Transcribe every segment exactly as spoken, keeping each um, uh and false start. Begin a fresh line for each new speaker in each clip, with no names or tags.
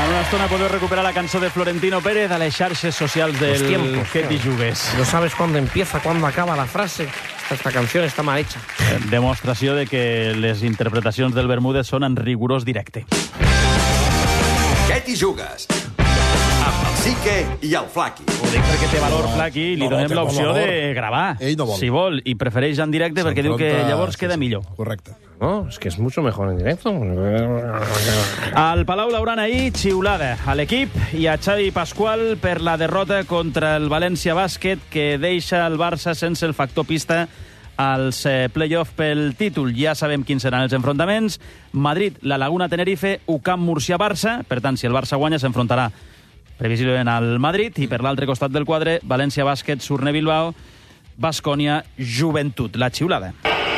En una estona podeu recuperar la cançó de Florentino Pérez a les xarxes socials del Que t'hi jugues.
No sabes cuándo empieza, cuándo acaba la frase. Esta canción está mal hecha.
Demostració de que les interpretacions del Bermúdez són en rigorós directe.
Què t'hi jugues? Amb el Sique i el Flaqui.
Ho dic perquè té valor, Flaqui, i li
No, no,
donem
té
l'opció
valor.
de gravar.
Ell no vol.
Si vol, i prefereix en directe perquè diu que llavors queda millor.
Correcte.
No, es que es mucho mejor en directo.
Al Palau Blaugrana ahir, xiulada a l'equip i a Xavi Pasqual per la derrota contra el València Bàsquet, que deixa el Barça sense el factor pista als eh, play-off pel títol. Ja sabem quins seran els enfrontaments. Madrid, la Laguna Tenerife, U C A M Múrcia-Barça. Per tant, si el Barça guanya, s'enfrontarà previsiblement al Madrid. I per l'altre costat del quadre, València Bàsquet, Surne Bilbao, Baskonia, Joventut. La xiulada.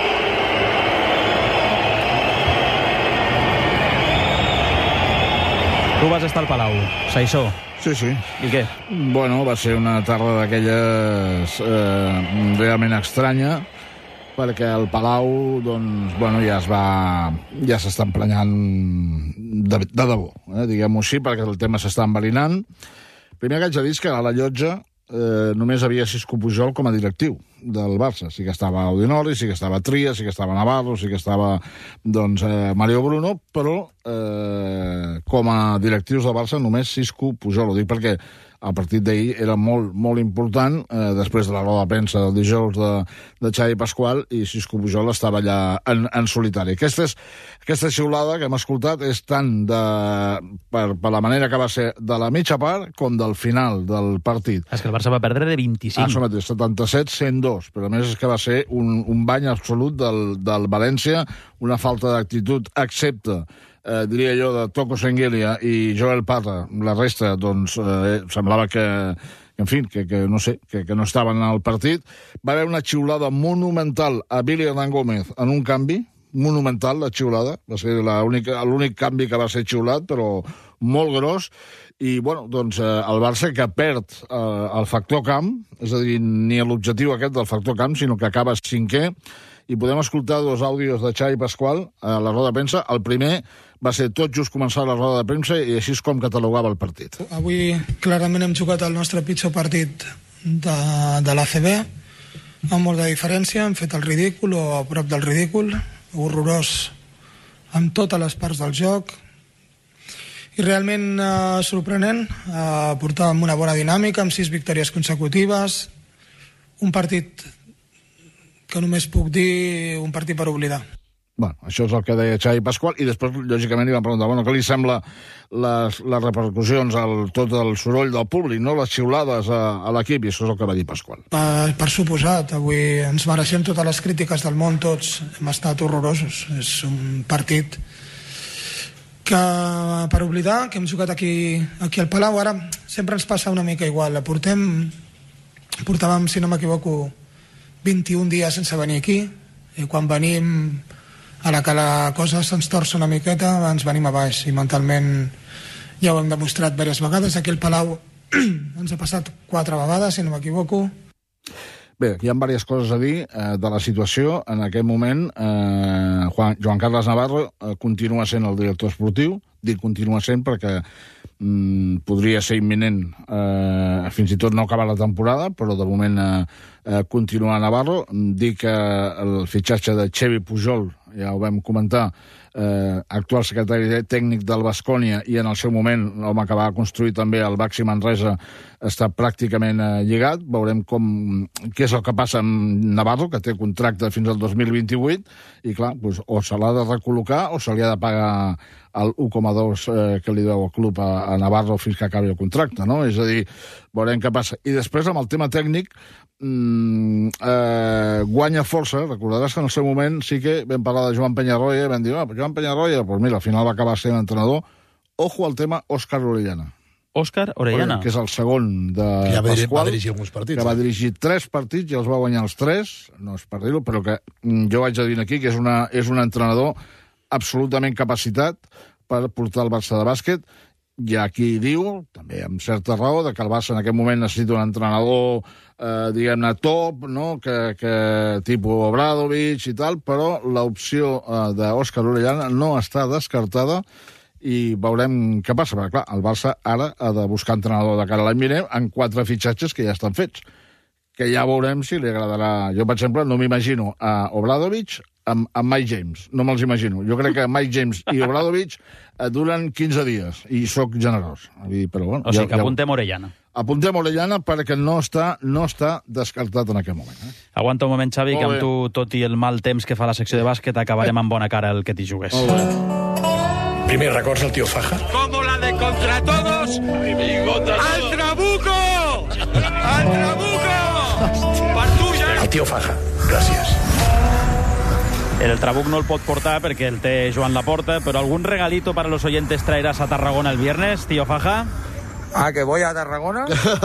Tu vas estar al Palau, Saissó.
Sí, sí.
I què?
Bueno, va ser una tarda d'aquelles eh, realment estranya, perquè el Palau, doncs, bueno, ja es va... ja s'està emprenyant de, de debò, eh, diguem-ho així, perquè el tema s'està enverinant. Primer que haig de dir que a la llotja eh, només havia Xisco Pujol com a directiu del Barça. Sí que estava Audinori, sí que estava Tria, sí que estava Navarro, sí que estava, doncs, eh, Mario Bruno, però eh, com a directius del Barça només Xisco Pujol. Ho dic perquè el partit d'ahir era molt, molt important, eh, després de la roda de premsa del dijous de, de Xavi Pasqual, i Xisco Pujol estava allà en, en solitari. Aquesta, és, aquesta xiulada que hem escoltat és tant de, per, per la manera que va ser de la mitja part com del final del partit.
És que el Barça va perdre de vint-i-cinc.
Això mateix, setanta-set a cent dos, però a més és que va ser un, un bany absolut del, del València, una falta d'actitud, excepte Eh, diria jo, de Toko Sengelia i Joel Pata. La resta, doncs, eh, semblava que, en fi, que, que no sé, que, que no estaven al partit. Va haver una xiulada monumental a Billy Hernán Gómez en un canvi, monumental, la xiulada. Va ser l'únic canvi que va ser xiulat, però molt gros. I, bueno, doncs, eh, el Barça que perd eh, el factor camp, és a dir, ni l'objectiu aquest del factor camp, sinó que acaba cinquè. I podem escoltar dos àudios de Xavi Pasqual a la roda de premsa. El primer va ser tot just començar la roda de premsa i així és com catalogava el partit.
Avui clarament hem jugat el nostre pitjor partit de, de l'A C B, amb molta diferència. Hem fet el ridícul o a prop del ridícul, horrorós amb totes les parts del joc. I realment eh, sorprenent, eh, portàvem una bona dinàmica amb sis victòries consecutives, un partit que només puc dir un partit per oblidar.
Bueno, això és el que deia Xavi Pasqual, i després, lògicament, li van preguntar, bueno, què li sembla les, les repercussions, el, tot el soroll del públic, no? Les xiulades a, a l'equip, i això és el que va dir Pasqual.
Per, per suposat, avui ens mereixem totes les crítiques del món, tots hem estat horrorosos. És un partit que, per oblidar, que hem jugat aquí, aquí al Palau. Ara sempre ens passa una mica igual. Portem, portàvem, si no m'equivoco, vint-i-un dies sense venir aquí, i quan venim, a la que la cosa se'ns torça una miqueta, ens venim a baix, i mentalment ja ho hem demostrat diverses vegades. Aquí al Palau ens ha passat quatre vegades, si no m'equivoco.
Bé, hi ha diverses coses a dir eh, de la situació. En aquest moment, eh, Juan, Joan Carles Navarro eh, continua sent el director esportiu. Dic continua sent perquè mm, podria ser imminent, eh, fins i tot no acabar la temporada, però de moment eh, eh, continua Navarro. Dic que el fitxatge de Xevi Pujol, ja ho vam comentar, eh, actual secretari tècnic del Baskonia, i en el seu moment l'home que va construir també el Baxi Manresa, està pràcticament eh, lligat. Veurem com, què és el que passa amb Navarro, que té contracte fins al dos mil vint-i-vuit, i clar, doncs, o se l'ha de recol·locar o se li ha de pagar el u coma dos eh, que li deu el club a, a Navarro fins que acabi el contracte, no? És a dir, veurem què passa. I després, amb el tema tècnic, mm, eh, guanya força. Recordaràs que en el seu moment sí que vam parlar de Joan Peñarroya i vam dir, ah, Joan Peñarroya, doncs mira, al final va acabar sent entrenador. Ojo al tema Òscar Orellana.
Òscar Orellana.
Que és el segon de
que ja va,
Pasqual,
va dirigir alguns partits.
Que va dirigir tres partits i els va guanyar els tres, no és per dir-ho, però que jo vaig a dir aquí que és, una, és un entrenador absolutament capacitat per portar el Barça de bàsquet. Hi ha qui diu, també amb certa raó, de que el Barça en aquest moment necessita un entrenador, eh, diguem-ne, top, no? que, que tipus Obradovic i tal, però l'opció eh, d'Òscar Orellana no està descartada, i veurem què passa, perquè clar, el Barça ara ha de buscar entrenador de cara a l'any vinent amb quatre fitxatges que ja estan fets, que ja veurem si li agradarà. Jo, per exemple, no m'imagino a Obradovic amb, amb Mike James, no me'ls imagino. Jo crec que Mike James i Obradovic duren quinze dies, i sóc generós. Però, bueno,
o sigui,
ja,
que apuntem ja... Orellana.
Apuntem Orellana perquè no està, no està descartat en aquest moment. Eh?
Aguanta un moment, Xavi, que amb tu, tot i el mal temps que fa la secció de bàsquet, acabarem amb bona cara el que t'hi jugues.
Primer records al tío Faja.
Como la de Contra Todos, al Trabuco! Al Trabuco! Per tu ja!
Al tío Faja. Gràcies.
El Trabuc no el pot portar perquè el té Joan Laporta, però algun regalito para los oyentes traerás a Tarragona el viernes, tío Faja?
Ah, ¿que voy a Tarragona?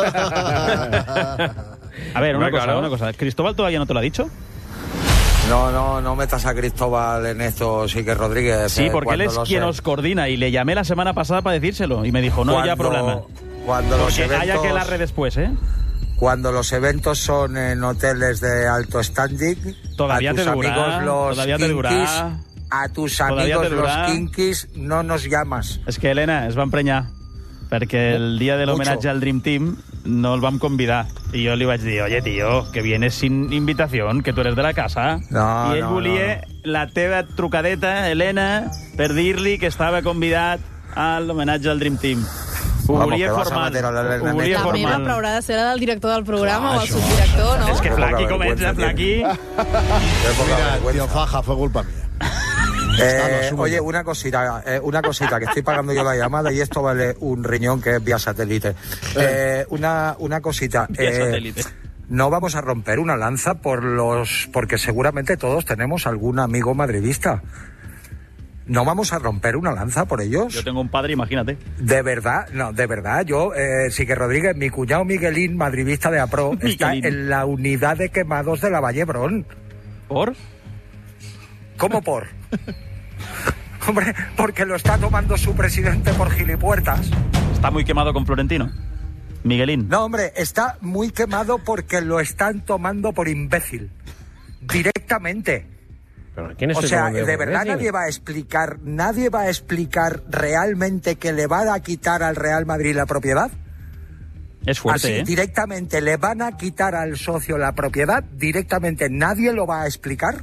A ver, una cosa, una cosa. ¿Cristóbal todavía no te lo ha dicho?
No, no, no metas a Cristóbal en esto, sí que Rodríguez.
Sí,
eh,
porque él es quien
sé.
os coordina y le llamé la semana pasada para decírselo y me dijo, no haya problema.
Cuando los
porque
eventos,
haya que larre después, ¿eh?
Cuando los eventos son en hoteles de alto standing,
todavía
a tus
te dura,
amigos los
todavía te dura.
kinkis, a tus amigos los kinkis no nos llamas.
És que Helena es va emprenyar perquè el dia de l'homenatge al Dream Team no el vam convidar. I jo li vaig dir, oye, tío, que vienes sin invitación, que tu eres de la casa.
No,
I ell
no,
volia
no.
la teva trucadeta, Helena, per dir-li que estava convidat a l'homenatge al Dream Team. Ho
Vamos,
volia
que vas a
formal.
meter a la Helena
Ho volia
Negra.
La meva,
formal.
però haurà de ser la del director del programa o el subdirector, no?
És que
Qué
Flaqui
poca
comença,
vergüenza
Flaqui.
Qué poca
Mira,
vergüenza.
tío Faja, fue culpa mía.
Eh, oye, una cosita, eh, una cosita, que estoy pagando yo la llamada y esto vale un riñón que es vía satélite. Eh, una, una cosita.
Vía
eh,
satélite.
No vamos a romper una lanza por los, porque seguramente todos tenemos algún amigo madridista. ¿No vamos a romper una lanza por ellos?
Yo tengo un padre, imagínate.
De verdad, no, de verdad. Yo, eh, sí que Rodríguez, mi cuñado Miguelín, madridista de APRO, está
Miguelín.
en la unidad de quemados de la Vallebrón.
¿Por?
¿Cómo por? Hombre, porque lo está tomando su presidente por gilipuertas.
Está muy quemado con Florentino. Miguelín.
No, hombre, está muy quemado porque lo están tomando por imbécil. Directamente.
¿Pero quién es
O
el
sea,
hombre
de verdad
imbécil?
nadie va a explicar, nadie va a explicar realmente que le van a quitar al Real Madrid la propiedad.
Es fuerte,
Así,
¿eh?
directamente le van a quitar al socio la propiedad, directamente nadie lo va a explicar.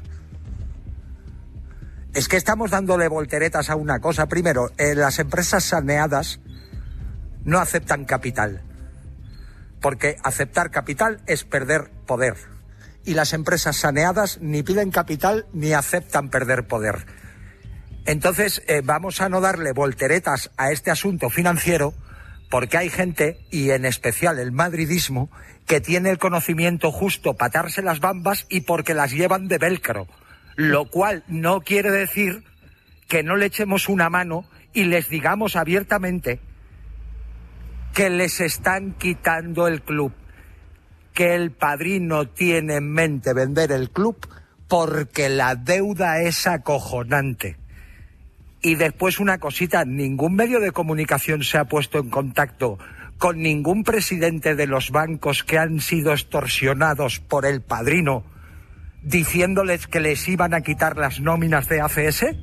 Es que estamos dándole volteretas a una cosa. Primero, eh, las empresas saneadas no aceptan capital, porque aceptar capital es perder poder. Y las empresas saneadas ni piden capital ni aceptan perder poder. Entonces, eh, vamos a no darle volteretas a este asunto financiero, porque hay gente, y en especial el madridismo, que tiene el conocimiento justo para atarse las bambas y porque las llevan de velcro. Lo cual no quiere decir que no le echemos una mano y les digamos abiertamente que les están quitando el club, que el padrino tiene en mente vender el club porque la deuda es acojonante. Y después una cosita, ningún medio de comunicación se ha puesto en contacto con ningún presidente de los bancos que han sido extorsionados por el padrino, diciéndoles que les iban a quitar las nóminas de A C S.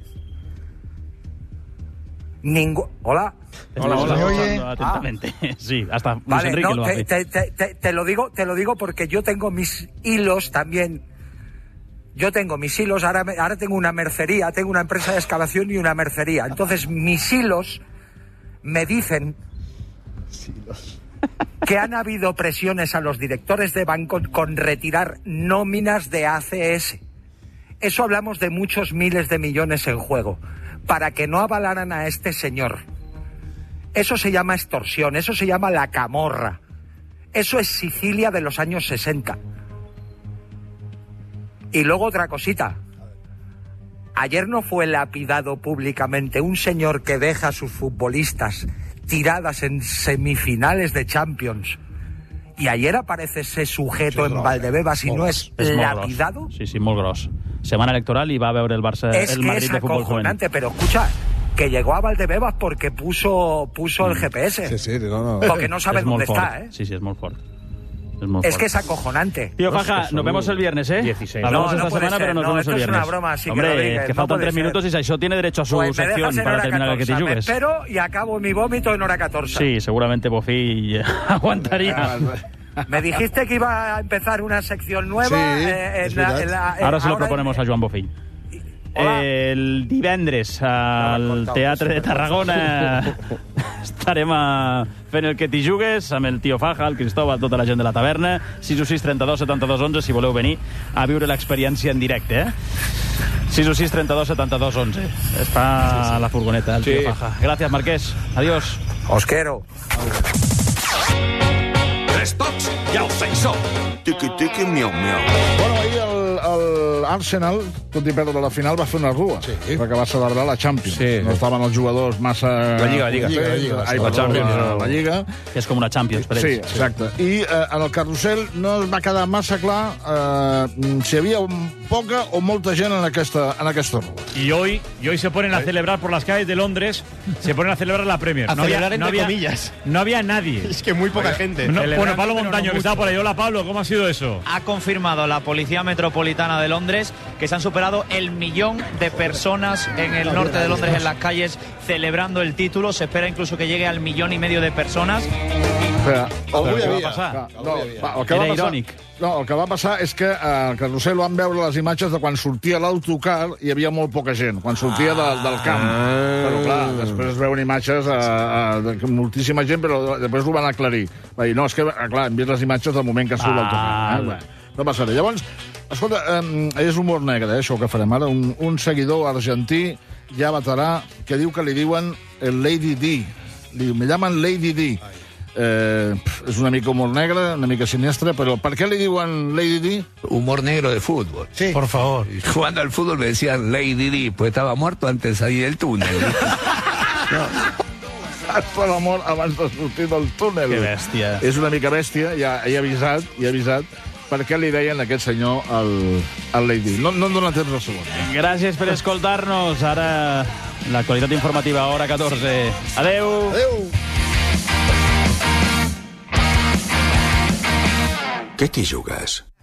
Ningún... Hola.
Hola, hola.
¿Me oye?
Escuchando atentamente. Ah. Sí, hasta Luis
Vale,
Enrique
no,
lo
te,
hace.
te, te, te, te lo digo, te lo digo porque yo tengo mis hilos también. Yo tengo mis hilos, ahora, me, ahora tengo una mercería, tengo una empresa de excavación y una mercería. Entonces mis hilos me dicen que han habido presiones a los directores de banco con retirar nóminas de A C S. Eso hablamos de muchos miles de millones en juego, para que no avalaran a este señor. Eso se llama extorsión, eso se llama la camorra. Eso es Sicilia de los años sesenta. Y luego otra cosita. Ayer no fue lapidado públicamente un señor que deja a sus futbolistas tiradas en semifinales de Champions. Y ayer aparece ese sujeto en Valdebebas y no es
És molt
lapidado.
gros. Sí, sí, molt gros. Setmana electoral i va a veure el Barça,
Es
el
que
Madrid
es
de fútbol juvenil.
acojonante, pero escucha, que llegó a Valdebebas porque puso, puso el G P S.
Sí, sí, no, no.
Porque no sabe
És molt
dónde
fort.
está, ¿eh?
Sí, sí, és molt fort.
Es que es acojonante.
Tío Faja, nos vemos el viernes, ¿eh?
dieciséis.
Hablamos
No, no
esta
puede
semana,
ser.
pero nos
No,
vemos
esto
el
es
viernes.
una broma, sí que
Hombre,
lo diga,
que
no
faltan
puede
tres
ser.
minutos y Saixó tiene derecho a su
Pues me
sección
dejas en
para
hora
terminar el que te
catorze. Me
jugues.
espero y acabo mi vómito en hora catorze.
Sí, seguramente Bofi aguantaría.
Me dijiste que iba a empezar una sección nueva.
Sí,
eh, en
es
la-
verdad.
en la- en-
Ara se lo
ahora-
proponemos a Joan Bofill.
Hola.
El divendres al Teatre de Tarragona estarem a... fent el que t'hi jugues amb el tio Faja, el Cristóbal, tota la gent de la taverna. sis u sis trenta-dos setanta-dos onze si voleu venir a viure l'experiència en directe, eh? sis u sis trenta-dos setanta-dos onze. Es fa la furgoneta, el tio Faja. Gràcies, Marquès. Adiós.
Os quiero.
Tres tocs i el Saixó. Tiqui-tiqui, miau-miau.
Bueno, ahir el, el Arsenal, tot i perdre la final, va fer una rua, sí. perquè va celebrar la Champions.
Sí.
No estaven els jugadors massa...
La Lliga, la Lliga.
contents.
La Lliga,
Ai,
la
perdó,
Champions,
la,
no.
la Lliga.
És com una Champions per
Sí,
ells.
exacte. I eh, en el carrusel no es va quedar massa clar eh, si hi havia poca o molta gent en aquesta, en aquesta rua.
Y hoy, y hoy se ponen a celebrar por las calles de Londres, se ponen a celebrar la Premier.
A
no
celebrar
había, no
entre
había,
comillas.
No había nadie.
Es que muy poca gente.
No,
Celebrando,
bueno, Pablo
pero
Montaño,
no
que estaba
mucho.
por ahí. Hola, Pablo, ¿cómo ha sido eso?
Ha confirmado la Policía Metropolitana de Londres que se han superado el millón de personas en el norte de Londres en las calles celebrando el título. Se espera incluso que llegue al millón y medio de personas.
Espera,
Algú hi
què
havia.
va passar?
Clar,
No,
algú hi havia.
va, el que
Era
va passar,
irònic.
No, el que va passar és que eh, al carrusel van veure les imatges de quan sortia l'autocar i hi havia molt poca gent, quan sortia de, del camp. Però clar, després es veuen imatges eh, eh, de moltíssima gent, però després ho van aclarir. Va dir, no, és que, eh, clar, hem vist les imatges del moment que surt
Ah,
l'autocar. Eh?
bueno.
No passa res. Llavors, escolta, eh, és humor negre, eh, això que farem ara. Un, un seguidor argentí, ja veterà, que diu que li diuen el Lady D. Diu, me llaman Lady D. Eh, és una mica humor negre, una mica siniestre, però per què li diuen Lady D?
Humor negro de fútbol.
Sí. Por favor.
Jugando al fútbol me decían Lady Di, pues estaba muerto antes de salir del túnel.
Per l'amor, abans de sortir del túnel.
Que bèstia.
És una mica bèstia, ja he avisat, he avisat, per què li deien a aquest senyor el, el Lady D. No, no em dóna temps de segon.
Gràcies per escoltar-nos. Ara l'actualitat informativa, hora catorze. Adeu.
Adéu.
Què t'hi jugues?